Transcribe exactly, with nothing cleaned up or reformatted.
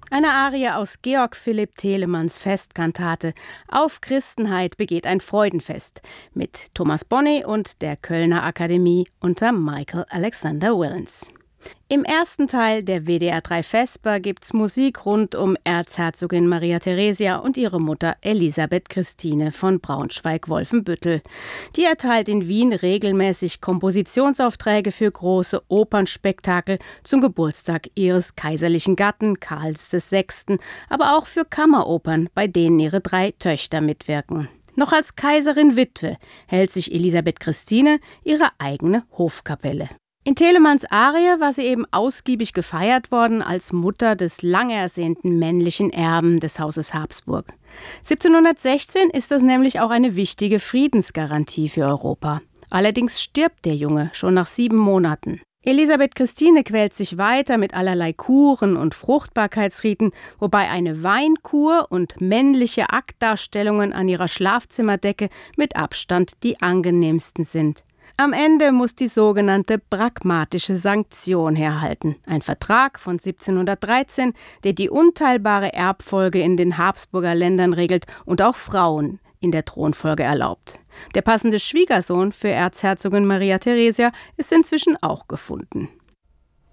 Eine Arie aus Georg Philipp Telemanns Festkantate Auf Christenheit begeht ein Freudenfest mit Thomas Bonny und der Kölner Akademie unter Michael Alexander Willens. Im ersten Teil der W D R drei Vesper gibt's Musik rund um Erzherzogin Maria Theresia und ihre Mutter Elisabeth Christine von Braunschweig-Wolfenbüttel. Die erteilt in Wien regelmäßig Kompositionsaufträge für große Opernspektakel zum Geburtstag ihres kaiserlichen Gatten Karls der Sechste, aber auch für Kammeropern, bei denen ihre drei Töchter mitwirken. Noch als Kaiserin Witwe hält sich Elisabeth Christine ihre eigene Hofkapelle. In Telemanns Arie war sie eben ausgiebig gefeiert worden als Mutter des lang ersehnten männlichen Erben des Hauses Habsburg. siebzehnhundertsechzehn ist das nämlich auch eine wichtige Friedensgarantie für Europa. Allerdings stirbt der Junge schon nach sieben Monaten. Elisabeth Christine quält sich weiter mit allerlei Kuren und Fruchtbarkeitsriten, wobei eine Weinkur und männliche Aktdarstellungen an ihrer Schlafzimmerdecke mit Abstand die angenehmsten sind. Am Ende muss die sogenannte pragmatische Sanktion herhalten. Ein Vertrag von siebzehnhundertdreizehn, der die unteilbare Erbfolge in den Habsburger Ländern regelt und auch Frauen in der Thronfolge erlaubt. Der passende Schwiegersohn für Erzherzogin Maria Theresia ist inzwischen auch gefunden.